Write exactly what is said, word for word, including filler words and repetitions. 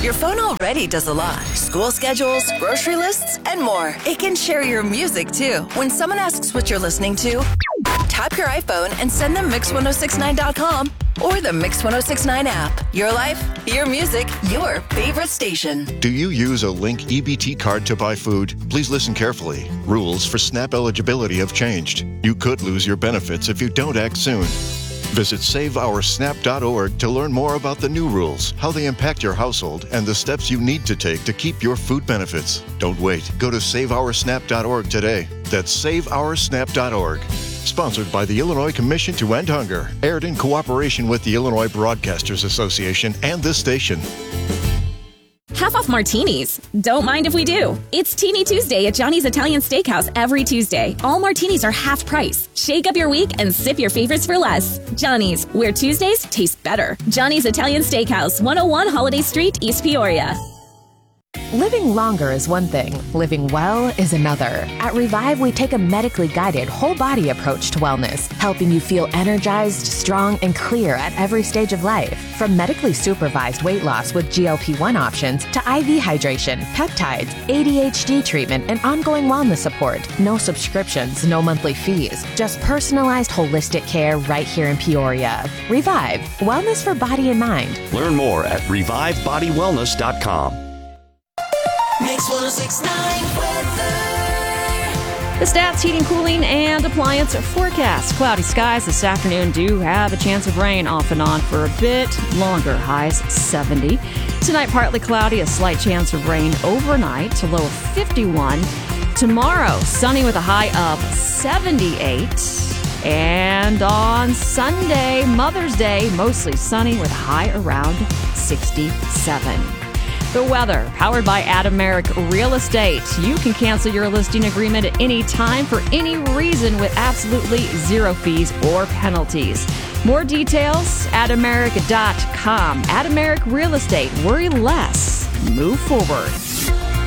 Your phone already does a lot. School schedules, grocery lists, and more. It can share your music, too. When someone asks what you're listening to, tap your iPhone and send them mix ten sixty-nine dot com or the Mix ten sixty-nine app. Your life, your music, your favorite station. Do you use a Link E B T card to buy food? Please listen carefully. Rules for SNAP eligibility have changed. You could lose your benefits if you don't act soon. Visit save our snap dot org to learn more about the new rules, how they impact your household, and the steps you need to take to keep your food benefits. Don't wait. Go to save our snap dot org today. That's save our snap dot org. Sponsored by the Illinois Commission to End Hunger. Aired in cooperation with the Illinois Broadcasters Association and this station. Half off martinis. Don't mind if we do. It's Teeny Tuesday at Johnny's Italian Steakhouse every Tuesday. All martinis are half price. Shake up your week and sip your favorites for less. Johnny's, where Tuesdays taste better. Johnny's Italian Steakhouse, one oh one Holiday Street, East Peoria. Living longer is one thing, living well is another. At Revive, we take a medically guided, whole-body approach to wellness, helping you feel energized, strong, and clear at every stage of life. From medically supervised weight loss with G L P one options to I V hydration, peptides, A D H D treatment, and ongoing wellness support. No subscriptions, no monthly fees, just personalized holistic care right here in Peoria. Revive, wellness for body and mind. Learn more at revive body wellness dot com. Mix ten sixty-nine weather. The Stats Heating, Cooling, and Appliance forecast. Cloudy skies this afternoon do have a chance of rain off and on for a bit longer. Highs seventy. Tonight, partly cloudy, a slight chance of rain overnight, a low of fifty-one. Tomorrow, sunny with a high of seventy-eight. And on Sunday, Mother's Day, mostly sunny with a high around sixty-seven. The weather, powered by Adameric Real Estate. You can cancel your listing agreement at any time for any reason with absolutely zero fees or penalties. More details, adameric dot com. Adameric Real Estate. Worry less. Move forward.